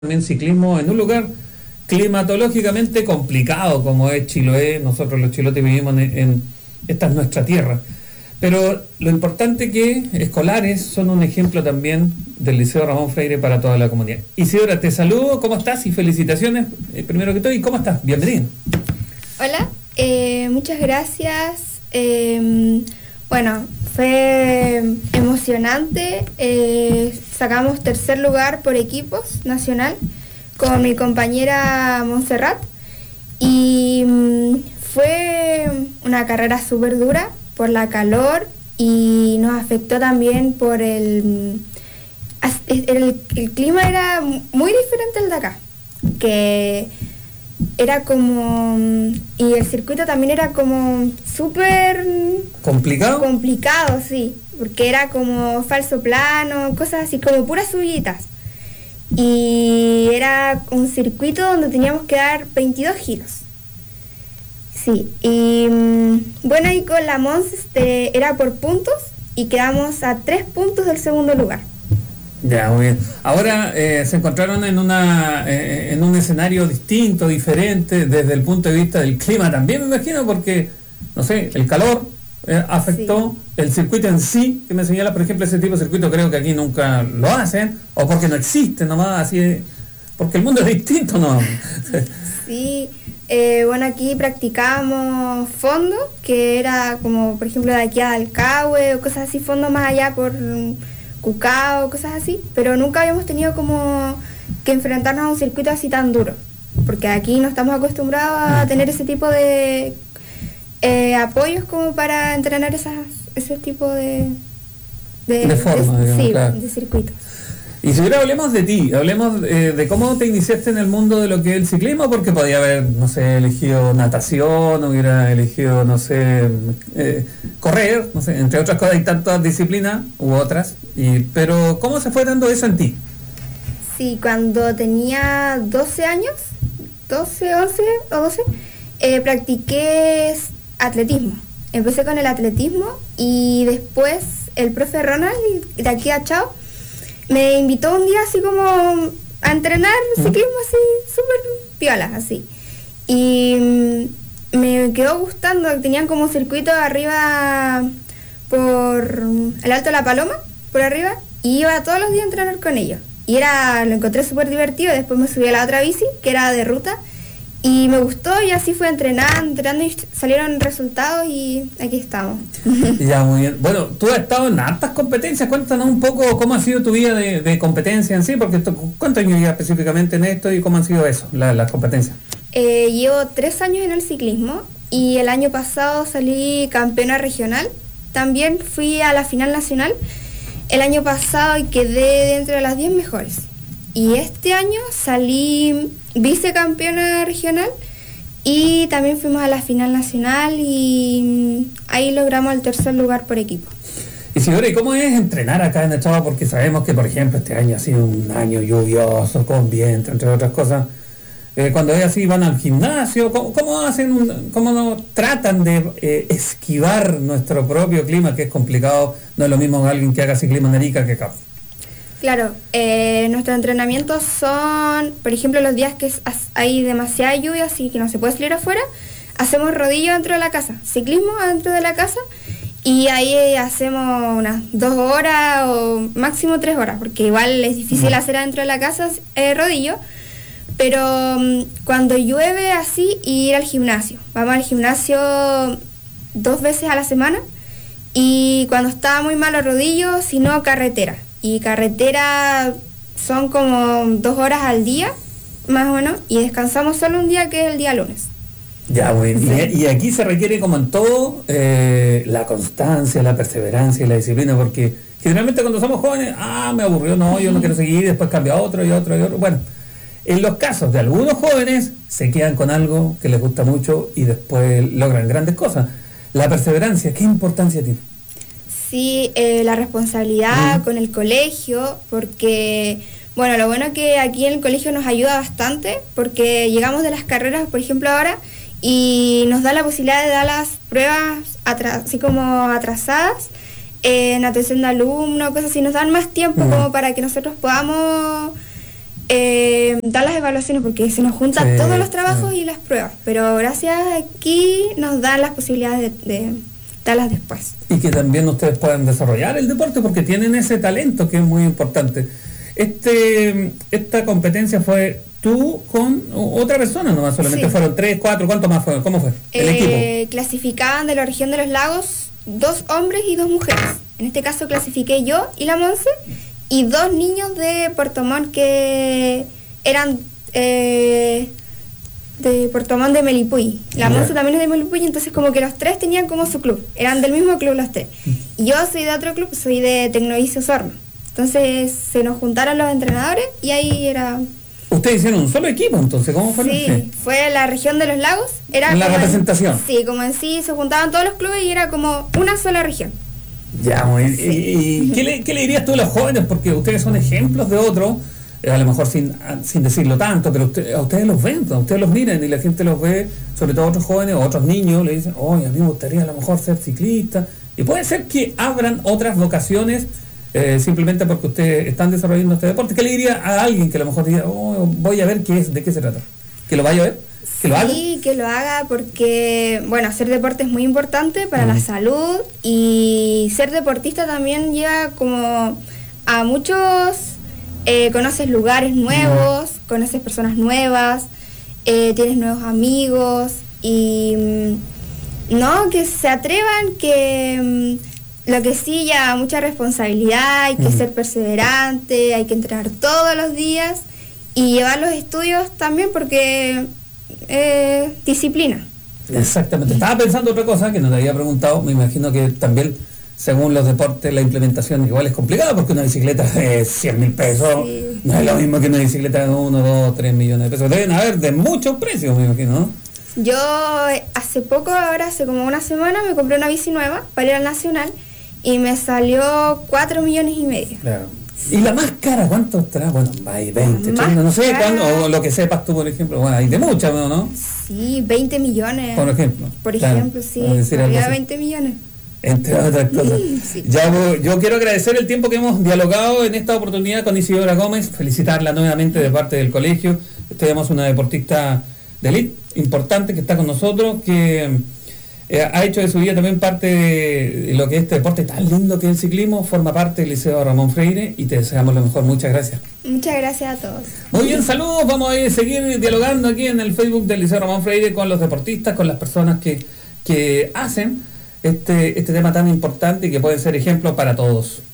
también ciclismo en un lugar climatológicamente complicado como es Chiloé. Nosotros los chilotes vivimos esta es nuestra tierra, pero lo importante que escolares son un ejemplo también del Liceo Ramón Freire para toda la comunidad. Isidora, te saludo, ¿cómo estás? Y felicitaciones, primero que todo, ¿y cómo estás? Bienvenido. Hola, muchas gracias. Bueno, fue emocionante. Sacamos tercer lugar por equipos nacional con mi compañera Montserrat y fue una carrera súper dura por la calor y nos afectó también por el clima. Era muy diferente al de acá, que era como, y el circuito también era como súper complicado, sí, porque era como falso plano, cosas así, como puras subiditas. Y era un circuito donde teníamos que dar 22 giros. Sí, y bueno, y con la Mons era por puntos y quedamos a 3 puntos del segundo lugar. Ya, muy bien. Ahora se encontraron en un escenario distinto, diferente, desde el punto de vista del clima también, me imagino, porque, no sé, el calor afectó, sí. El circuito en sí, que me señala, por ejemplo, ese tipo de circuito creo que aquí nunca lo hacen, o porque no existe nomás, así, porque el mundo es distinto, ¿no? Sí, bueno, aquí practicábamos fondo, que era como, por ejemplo, de aquí a Alcahue, o cosas así, fondo más allá por Cucao, cosas así, pero nunca habíamos tenido como que enfrentarnos a un circuito así tan duro, porque aquí no estamos acostumbrados a tener ese tipo de apoyos como para entrenar ese tipo de forma, digamos, sí, claro. De circuitos. Y si ahora hablemos de ti, hablemos de cómo te iniciaste en el mundo de lo que es el ciclismo, porque podía haber, no sé, elegido natación, hubiera elegido, no sé, correr, no sé, entre otras cosas hay tantas disciplinas u otras, pero ¿cómo se fue dando eso en ti? Sí, cuando tenía 12 años, 12, 11 o 12, practiqué atletismo. Empecé con el atletismo y después el profe Ronald, de aquí a Chao, me invitó un día así como a entrenar ciclismo así, súper piola, así. Y me quedó gustando, tenían como un circuito arriba por el Alto de la Paloma, por arriba, y iba todos los días a entrenar con ellos. Y lo encontré súper divertido, después me subí a la otra bici, que era de ruta, y me gustó y así fui entrenando y salieron resultados y aquí estamos. Ya, muy bien. Bueno, tú has estado en hartas competencias, cuéntanos un poco cómo ha sido tu vida de competencia en sí, porque ¿cuántos años llevas específicamente en esto y cómo han sido eso, las competencias? Llevo 3 años en el ciclismo y el año pasado salí campeona regional, también fui a la final nacional el año pasado y quedé dentro de las 10 mejores. Y este año salí vicecampeona regional y también fuimos a la final nacional y ahí logramos el tercer lugar por equipo. Y señora, ¿y cómo es entrenar acá en el Chavo? Porque sabemos que, por ejemplo, este año ha sido un año lluvioso, con viento, entre otras cosas. Cuando es así, van al gimnasio, ¿cómo tratan de esquivar nuestro propio clima, que es complicado? No es lo mismo alguien que haga ciclismo en Arica que acá. Claro, nuestros entrenamientos son, por ejemplo, los días que hay demasiada lluvia, así que no se puede salir afuera, hacemos rodillo dentro de la casa, ciclismo dentro de la casa, y ahí hacemos unas 2 horas o máximo 3 horas, porque igual es difícil hacer adentro de la casa rodillo, pero cuando llueve así, ir al gimnasio. Vamos al gimnasio 2 veces a la semana, y cuando está muy malo rodillo, si no, carretera. Y carretera son como 2 horas al día, más o menos, y descansamos solo un día, que es el día lunes. Ya, bueno, sí. Y aquí se requiere, como en todo, la constancia, la perseverancia y la disciplina, porque generalmente cuando somos jóvenes, me aburrió, no, yo no quiero seguir, después cambia a otro y otro y otro. Bueno, en los casos de algunos jóvenes, se quedan con algo que les gusta mucho y después logran grandes cosas. La perseverancia, ¿qué importancia tiene? Sí, la responsabilidad con el colegio, porque, bueno, lo bueno es que aquí en el colegio nos ayuda bastante, porque llegamos de las carreras, por ejemplo, ahora, y nos da la posibilidad de dar las pruebas así como atrasadas, en atención de alumnos, cosas así, nos dan más tiempo como para que nosotros podamos dar las evaluaciones porque se nos juntan Sí, todos los trabajos sí. y las pruebas, pero gracias aquí nos dan las posibilidades de darlas después. Y que también ustedes puedan desarrollar el deporte porque tienen ese talento que es muy importante. Esta competencia fue tú con otra persona, no solamente Sí. fueron 3, 4, ¿cuánto más fue? ¿Cómo fue? El equipo. Clasificaban de la región de los lagos 2 hombres y 2 mujeres. En este caso clasifiqué yo y la Monse y 2 niños de Puerto Montt que eran de Puerto Montt de Melipuy. La Ya. Monse también es de Melipuy, entonces como que los 3 tenían como su club. Eran del mismo club los 3. Y yo soy de otro club, soy de Tecnovicio Osorno. Entonces se nos juntaron los entrenadores y ahí era... Ustedes hicieron un solo equipo, entonces, ¿cómo fue? Sí, fue la región de los lagos. Era La como representación. Sí, como en sí se juntaban todos los clubes y era como una sola región. Ya, ¿y qué le dirías tú a los jóvenes? Porque ustedes son ejemplos de otros, a lo mejor sin decirlo tanto, pero a ustedes los ven, a ustedes los miran y la gente los ve, sobre todo otros jóvenes o otros niños, le dicen, oye, a mí me gustaría a lo mejor ser ciclista. Y puede ser que abran otras vocaciones simplemente porque ustedes están desarrollando este deporte. ¿Qué le diría a alguien que a lo mejor diga, oh, voy a ver de qué se trata? ¿Que lo vaya a ver? ¿Que lo haga? Sí, que lo haga porque, bueno, hacer deporte es muy importante para la salud y ser deportista también lleva como a muchos, conoces lugares nuevos, conoces personas nuevas, tienes nuevos amigos y no, que se atrevan, que lo que sí lleva mucha responsabilidad, hay que ser perseverante, hay que entrenar todos los días y llevar los estudios también porque disciplina. Exactamente. Estaba pensando otra cosa que no te había preguntado. Me imagino que también, según los deportes, la implementación igual es complicada porque una bicicleta de 100.000 pesos Sí. no es lo mismo que una bicicleta de 1, 2, 3 millones de pesos. Deben haber de muchos precios, me imagino, ¿no? Yo hace poco, ahora hace como una semana, me compré una bici nueva para ir al Nacional y me salió 4,5 millones. Claro. ¿Y la más cara cuánto estará? Bueno, hay 20, Más 30, no sé cara. cuándo, o lo que sepas tú, por ejemplo. Bueno, hay de muchas, ¿no? Sí, 20 millones. Por ejemplo. Por Claro, ejemplo, sí, por decir algo había así. 20 millones. Entre otras cosas. Sí. Ya, yo quiero agradecer el tiempo que hemos dialogado en esta oportunidad con Isidora Gómez, felicitarla nuevamente de parte del colegio. Tenemos una deportista de elite importante que está con nosotros, que ha hecho de su vida también parte de lo que este deporte tan lindo que es el ciclismo, forma parte del Liceo Ramón Freire y te deseamos lo mejor. Muchas gracias. Muchas gracias a todos. Muy bien, saludos. Vamos a seguir dialogando aquí en el Facebook del Liceo Ramón Freire con los deportistas, con las personas que hacen este tema tan importante y que pueden ser ejemplos para todos.